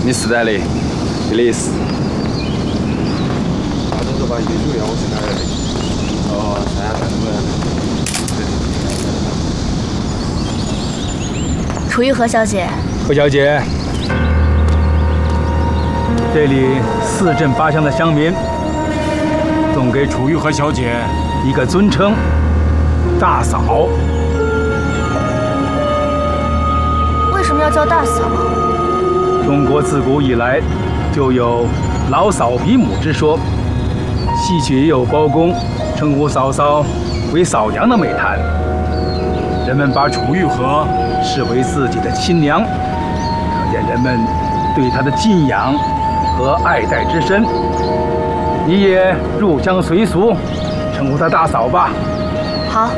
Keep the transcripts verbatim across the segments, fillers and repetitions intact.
你是哪里？比利时。 他这是把饮水我是哪来的？哦，三三本。楚玉和小姐。 何小姐，这里四镇八乡的乡民送给楚玉和小姐一个尊称——大嫂。 为什么要叫大嫂？ 中国自古以来就有老嫂比母之说，戏曲也有包公称呼嫂嫂为嫂娘的美谈。人们把楚玉和视为自己的亲娘，可见人们对她的敬仰和爱戴之深。你也入乡随俗，称呼她大嫂吧。 好，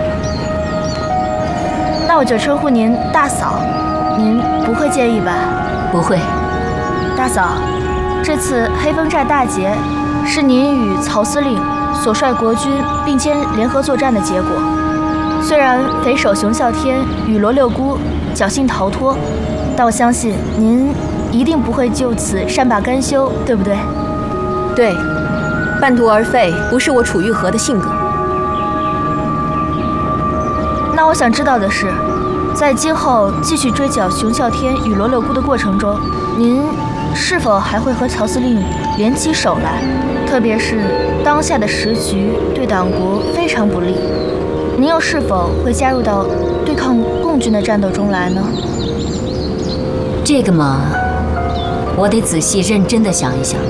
那我就称呼您大嫂，您不会介意吧？ 不会。 大嫂，这次黑风寨大捷是您与曹司令所率国军并肩联合作战的结果。虽然匪首熊啸天与罗六姑侥幸逃脱，但我相信您一定不会就此善罢甘休，对不对？ 对，半途而废不是我楚玉和的性格。 那我想知道的是，在今后继续追剿熊啸天与罗六姑的过程中，您是否还会和曹司令联起手来？特别是当下的时局对党国非常不利，您又是否会加入到对抗共军的战斗中来呢？ 这个嘛，我得仔细认真的想一想。